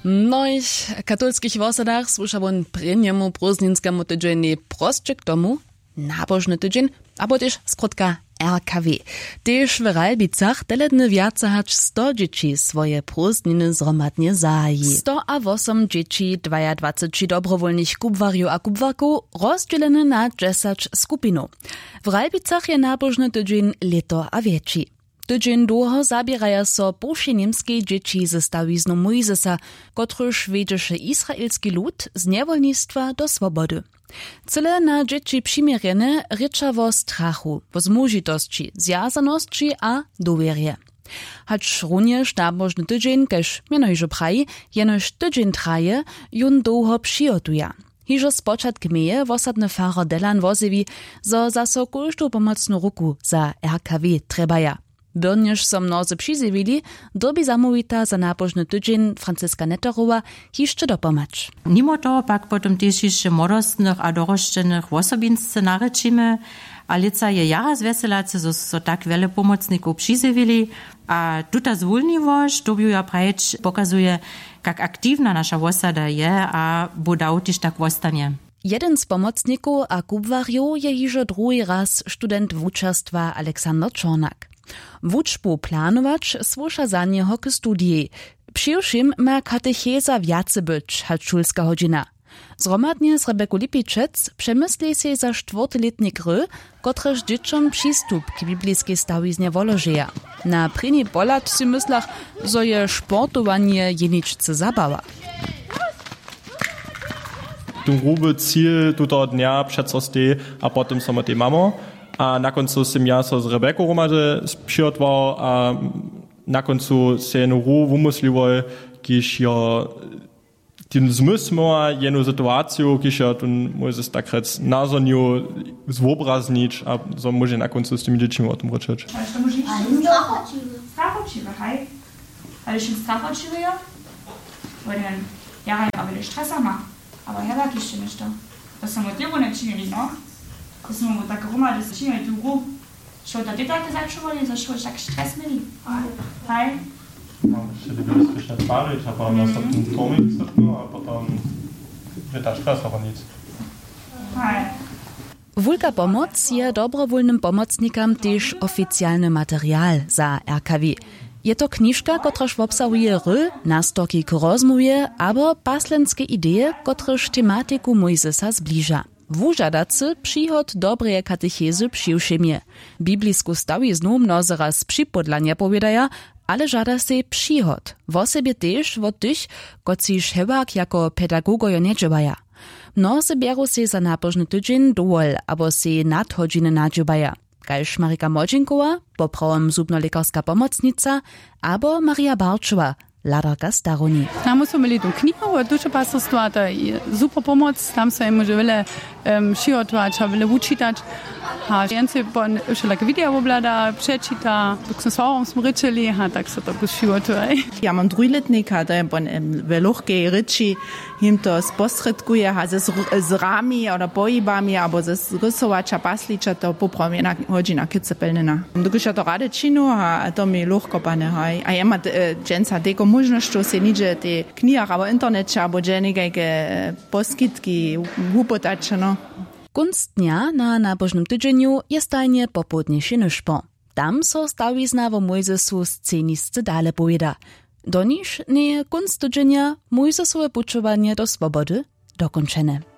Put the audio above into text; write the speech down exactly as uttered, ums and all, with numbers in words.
W mnohých katolskich wosadach słucha on preniemu prózdninskemu tydzień prostczyk domu, nabożny tydzień, albo też skrótka R K W. Też w Ralbicach teledny wiace hać sto dzieci swoje prózdniny zromadnie zaji. sto a osiem dzieci, dwadzieścia dwa dobrowolnych kubwariów a kubwarków, rozdzielone na dziesięć skupinów. W Ralbicach je nabożny tydzień leto a wieci. Tydzień długo zabieraja so bywsze niemskie dzieci ze stawiznu Mojzesa, kotryż wiedzieše izraelski lud z niewolnictwa do swobody. Cyle na dzieci przymierzone rycza o strachu, o zmužitosti, zjazanosti a dowierje. Hacz również nabożny tydzień, kež mianože praji, jenož tydzień traje, jun długo przyjotuja. Hižo spočatk meje wosadny farer Delan wozewi, zo zaso każdą pomocną ruku za R K W trebaja. Byrniesz so mnozy přizjewili, dobi zamówita za nabożny tydzień Franciska Netterowa hiszcze dopomacz. Mimo toho pak potom też jeszcze młodostnych a doroszczenych osobinsce narečimy, a lica je jara zveselace, zo so tak wiele pomocników přizjewili, a tuta zwolniwość, dobiu ja prajeć, pokazuje, jak aktywna nasza wosada je, a budał też tak wostanie. Jeden z pomocników a kubwarjów je hižo drugi raz student wučerstwa Aleksander Czornak. Wučbu planować słusza za niego k studii. Przyjszym ma katecheza wiace być, halt szulska godzina. Zromadnie z Rebeku Lipiczec przemyśli się za czwartoletni gry, kotreż dzieciom przystup k biblijskiej stawiznie wolożeja. Na pryni polat si myslach, zo je sportowanie jeniczce zabawa. Tu gruby cíl tuto dnia předsosti a potom samo tej mamo. A na koncu jsem ja so z Rebekou romady přiotval a na koncu se jednu ru vymyslival, když jo tím zmysl jednu situaciju, když jo tun může tak říct názorňu zvobraznič a so může na koncu s těmi dětmi o tom řečet. Ale to může jít strachočivé, hej? Ale když jim strachočivé, protože já jen aby stresa má, ale já taky ještě než to. To jsem od těho nečinili, no? To smo mu tako romali, da se činili tu gu. Šo da ti tako začuvali, zašto tak stres mili. Hej? Mam še da bi se spalić, a potom nas ten tomik srpno, a potom je ta stres aber nic. Hej. Wulka pomoc je dobrowolnym pomocnikam też oficjalny material za R K W. Je to kniżka, kotraż obsahuje ry, nastoki k rozmowie, abo paslenske ideje, kotraż tematiku Mojzesa zbliża. Wužadacy przychod dobreje katechezy přiwšimje. Biblijsku stawiznu mnozy raz připodlanie powiedaja, ale żada se przychod. W sobie też od tych, kociż hewak jako pedagogojo nie dźěbaja. Mnozy bieru se za nabożny tydzień dowol, abo se nadhodziny nadźěbaja. Kaž Marika Modzinkowa, poprawom zubnolekarska pomocnica, abo Maria Barčova, ladarka staroni. Tam smo imeli tu knjigo od dušopasterstva, to je super pomoc, tam so jim že vele um, šijotovač, a vele učitač. A jence pon všelake video oblada, prečita, dok smo s hovom smo rečeli, a tak so to šijotuje. Ja mam dvojletnika, to je pon velohke reči, jim to spostredkuje, a ze z rami, oder pojibami, abo ze rysovača, pasliča, to popravom jedna hodina kicepelnina. Dok je to rade činu, a to mi lahko pa ne haj. A jema dženca teko možnošću se niđe te knjigah, abo internetče, abo dže nekajke poskitki, upotače, no. Kunst dnia na nabożnym tydzieniu je stajnie popodniejszy nyszpo. Tam so stawizna wo Mojzesu scenisce dale pojeda. Do niż nie kunst tydzienia Mojzesowe puczowanie do swobody dokończone.